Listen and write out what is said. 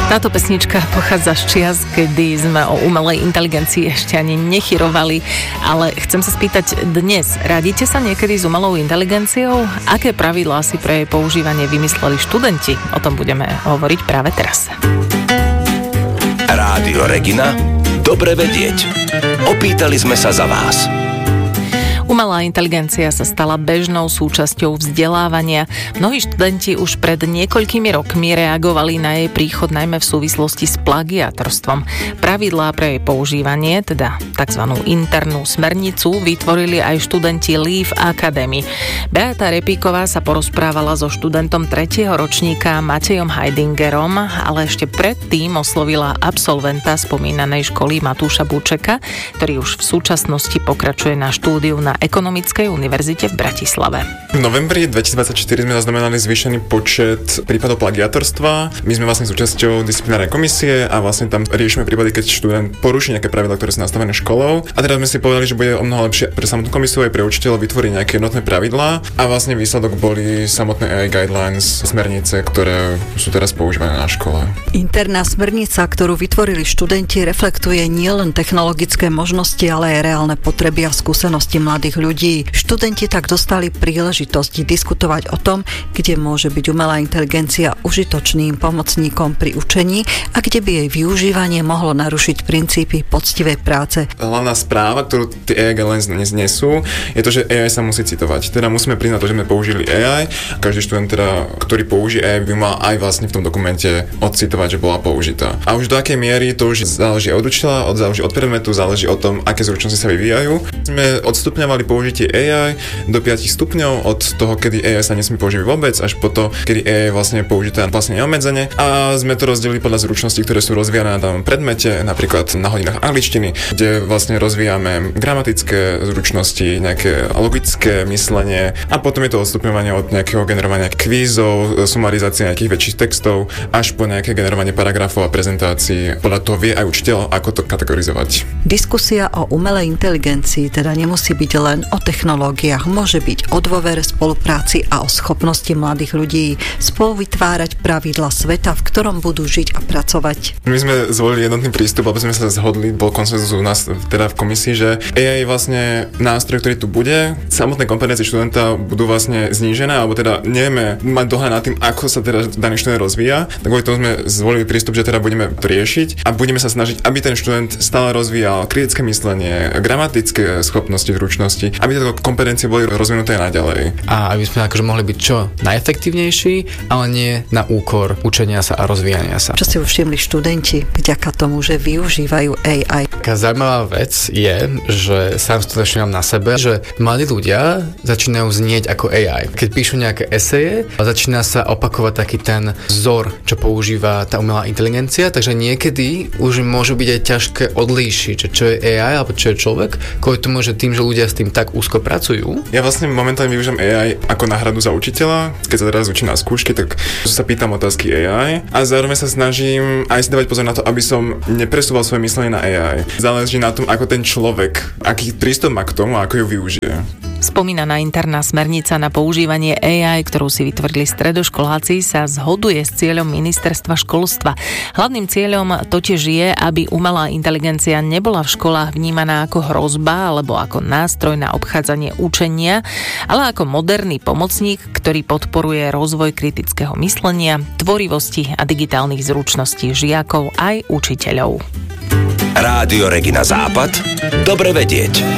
Táto pesnička pochádza z čias, kedy sme o umelej inteligencii ešte ani nechyrovali, ale chcem sa spýtať dnes, radíte sa niekedy s umelou inteligenciou? Aké pravidlá si pre jej používanie vymysleli študenti? O tom budeme hovoriť práve teraz. Rádio Regina. Dobre vedieť. Opýtali sme sa za vás. Umelá inteligencia sa stala bežnou súčasťou vzdelávania. Mnohí študenti už pred niekoľkými rokmi reagovali na jej príchod najmä v súvislosti s plagiátorstvom. Pravidlá pre jej používanie, teda tzv. Internú smernicu, vytvorili aj študenti Leaf Academy. Beata Repíková sa porozprávala so študentom 3. ročníka Matejom Heidingerom, ale ešte predtým oslovila absolventa spomínanej školy Matúša Bučeka, ktorý už v súčasnosti pokračuje na štúdiu na Ekonomickej univerzite v Bratislave. V novembri 2024 sme zaznamenali zvýšený počet prípadov plagiátorstva. My sme vlastne súčasťou disciplinárnej komisie a vlastne tam riešime prípady, keď študent poruší nejaké pravidlá, ktoré sú nastavené školou. A teraz sme si povedali, že bude omnoho lepšie pre samotnú komisiu aj pre učiteľov vytvoriť nejaké jednotné pravidlá a vlastne výsledok boli samotné AI guidelines, smernice, ktoré sú teraz používané na škole. Interná smernica, ktorú vytvorili študenti, reflektuje nielen technologické možnosti, ale aj reálne potreby a skúsenosti mladých ľudí. Študenti tak dostali príležitosť diskutovať o tom, kde môže byť umelá inteligencia užitočným pomocníkom pri učení a kde by jej využívanie mohlo narušiť princípy poctivej práce. Hlavná správa, ktorú tie AI guidelines nesú, je to, že AI sa musí citovať. Teda musíme priznať to, že sme použili AI. Každý študent, ktorý použije AI, by mal aj vlastne v tom dokumente odcitovať, že bola použitá. A už do akej miery to už záleží od učiteľa, záleží od predmetu, záleží od tom, aké zručnosti sa vyvíjajú. Sme odstupňovali použitie AI do 5 stupňov, od toho, kedy AI sa nesmie použiť vôbec, až po to, kedy AI je vlastne použité vlastne neobmedzene. A sme to rozdelili podľa zručností, ktoré sú rozvíjane na danom predmete, napríklad na hodinách angličtiny, kde vlastne rozvíjame gramatické zručnosti, nejaké logické myslenie a potom je to odstupňovanie od nejakého generovania kvízov, sumarizácie nejakých väčších textov až po nejaké generovanie paragrafov a prezentácií. Podľa toho vie aj učiteľ, ako to kategorizovať. Diskusia o umelej inteligencii teda nemusí byť len o technológiách, môže byť o dôvere, spolupráci a o schopnosti mladých ľudí spolu vytvárať pravidlá sveta, v ktorom budú žiť a pracovať. My sme zvolili jednotný prístup, aby sme sa zhodli, bol konsenzus u nás teda v komisii, že AI je vlastne nástroj, ktorý tu bude. Samotné kompetencie študenta budú vlastne znížené, alebo teda nevieme mať dohľad nad tým, ako sa teda daný študent rozvíja. Tak kvôli tomu sme zvolili prístup, že teda budeme to riešiť a budeme sa snažiť, aby ten študent stále rozvíjal kritické myslenie, gramatické schopnosti, zručnosti, aby tieto kompetencie boli rozvinuté naďalej. A aby sme akože mohli byť čo najefektívnejší, ale nie na úkor učenia sa a rozvíjania sa. Čo si už všimli študenti vďaka tomu, že využívajú AI? Taká zaujímavá vec je, že sám to všimám na sebe, že mladí ľudia začínajú znieť ako AI. Keď píšu nejaké eseje, začína sa opakovať taký ten vzor, čo používa tá umelá inteligencia, takže niekedy už môže byť aj ťažké odlíšiť, čo je AI alebo čo je človek, kvôli tomu, že tým, že ľudia s tým tak úzko pracujú. Ja vlastne momentálne využívam AI ako náhradu za učiteľa. Keď sa teraz učím na skúšky, tak sa pýtam otázky AI a zároveň sa snažím aj si dávať pozor na to, aby som nepresúval svoje myslenie na AI. Záleží na tom, ako ten človek, aký prístup má k tomu, ako ju využije. Spomínaná interná smernica na používanie AI, ktorú si vytvorili stredoškoláci, sa zhoduje s cieľom ministerstva školstva. Hlavným cieľom totiž je, aby umelá inteligencia nebola v školách vnímaná ako hrozba alebo ako nástroj na obchádzanie učenia, ale ako moderný pomocník, ktorý podporuje rozvoj kritického myslenia, tvorivosti a digitálnych zručností žiakov aj učiteľov. Rádio Regina Západ. Dobre vedieť.